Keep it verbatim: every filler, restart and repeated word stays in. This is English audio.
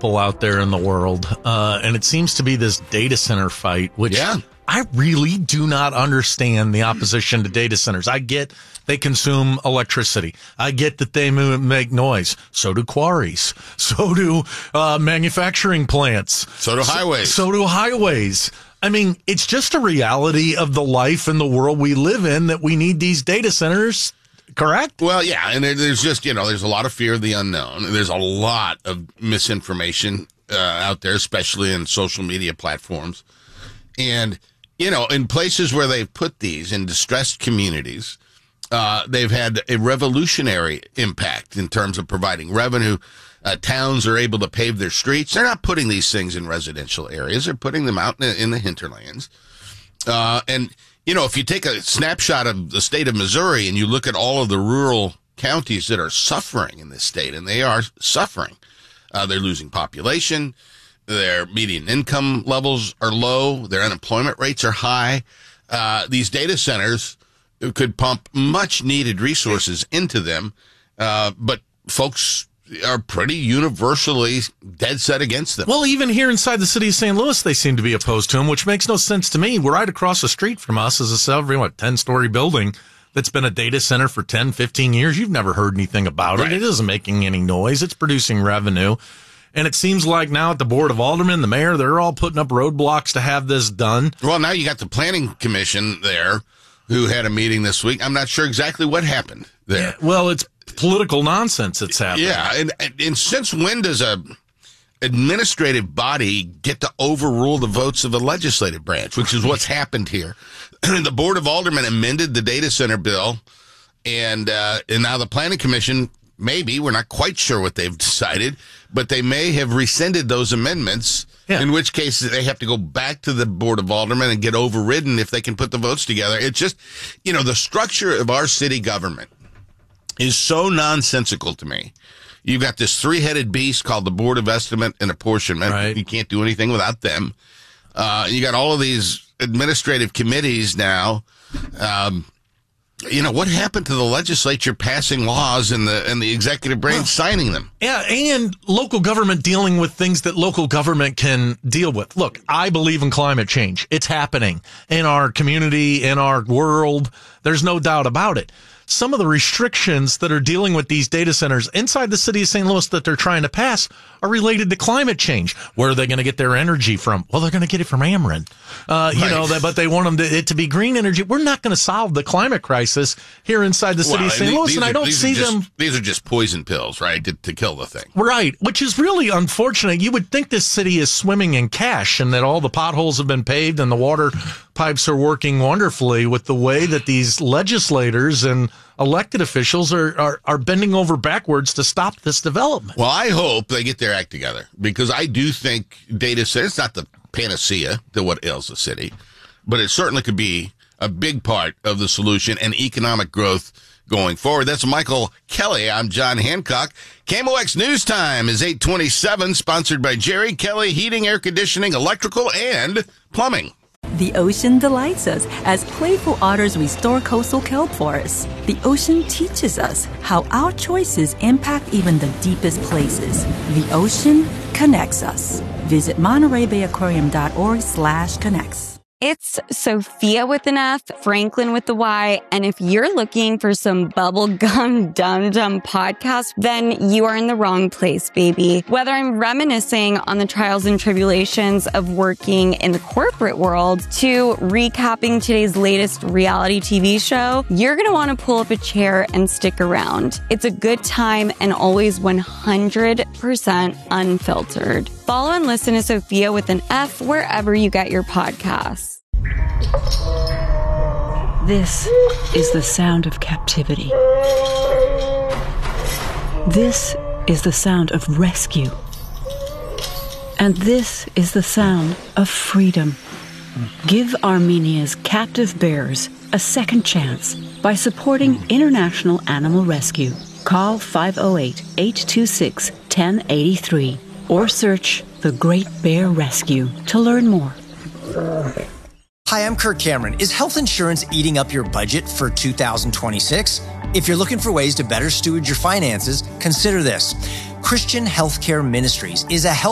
people out there in the world, uh, and it seems to be this data center fight, which yeah. I really do not understand the opposition to data centers. I get they consume electricity. I get that they make noise. So do quarries. So do uh, manufacturing plants. So do highways. So, so do highways. I mean, it's just a reality of the life and the world we live in that we need these data centers, correct? Well, yeah, and there's just, you know, there's a lot of fear of the unknown. There's a lot of misinformation uh, out there, especially in social media platforms. And, you know, in places where they've put these in distressed communities, uh, they've had a revolutionary impact in terms of providing revenue. Uh, towns are able to pave their streets. They're not putting these things in residential areas. They're putting them out in the, in the hinterlands. Uh, and, you know, if you take a snapshot of the state of Missouri and you look at all of the rural counties that are suffering in this state, and they are suffering, uh, they're losing population. Their median income levels are low. Their unemployment rates are high. Uh, these data centers could pump much needed resources into them. Uh, but folks are pretty universally dead set against them. Well, even here inside the city of Saint Louis, they seem to be opposed to them, which makes no sense to me. We're right across the street from us is a several, what, ten-story building that's been a data center for ten, fifteen years. You've never heard anything about it. Right. It isn't making any noise. It's producing revenue. And it seems like now at the Board of Aldermen, the mayor, they're all putting up roadblocks to have this done. Well, now you got the Planning Commission there who had a meeting this week. I'm not sure exactly what happened there. Yeah, well, it's political nonsense that's happening. Yeah, and, and, and since when does a administrative body get to overrule the votes of the legislative branch, which is what's happened here? The Board of Aldermen amended the data center bill, and uh, and now the Planning Commission, maybe, we're not quite sure what they've decided, but they may have rescinded those amendments, yeah. in which case they have to go back to the Board of Aldermen and get overridden if they can put the votes together. It's just, you know, the structure of our city government is so nonsensical to me. You've got this three-headed beast called the Board of Estimate and Apportionment. Right. You can't do anything without them. Uh, you got all of these administrative committees now. Um, you know, what happened to the legislature passing laws and the and the executive branch well, signing them? Yeah, and local government dealing with things that local government can deal with. Look, I believe in climate change. It's happening in our community, in our world. There's no doubt about it. Some of the restrictions that are dealing with these data centers inside the city of Saint Louis that they're trying to pass are related to climate change. Where are they going to get their energy from? Well, they're going to get it from Ameren. Uh, you right. know, that, but they want them to, it to be green energy. We're not going to solve the climate crisis here inside the city well, of Saint Louis, and are, I don't see just, them. These are just poison pills, right, to, to kill the thing. Right, which is really unfortunate. You would think this city is swimming in cash and that all the potholes have been paved and the water pipes are working wonderfully with the way that these legislators and elected officials are, are, are bending over backwards to stop this development. Well, I hope they get their act together, because I do think data centers, it's not the panacea to what ails the city, but it certainly could be a big part of the solution and economic growth going forward. That's Michael Kelly. I'm John Hancock. K M O X News Time is eight twenty-seven, sponsored by Jerry Kelly Heating, Air Conditioning, Electrical, and Plumbing. The ocean delights us as playful otters restore coastal kelp forests. The ocean teaches us how our choices impact even the deepest places. The ocean connects us. Visit Monterey Bay Aquarium dot org slash connects. It's Sophia with an F, Franklin with the Y, and if you're looking for some bubblegum dum-dum podcast, then you are in the wrong place, baby. Whether I'm reminiscing on the trials and tribulations of working in the corporate world to recapping today's latest reality T V show, you're going to want to pull up a chair and stick around. It's a good time and always one hundred percent unfiltered. Follow and listen to Sophia with an F wherever you get your podcasts. This is the sound of captivity. This is the sound of rescue. And this is the sound of freedom. Give Armenia's captive bears a second chance by supporting International Animal Rescue. Call five oh eight, eight two six, one oh eight three or search The Great Bear Rescue to learn more. Hi, I'm Kirk Cameron. Is health insurance eating up your budget for two thousand twenty-six? If you're looking for ways to better steward your finances, consider this. Christian Healthcare Ministries is a health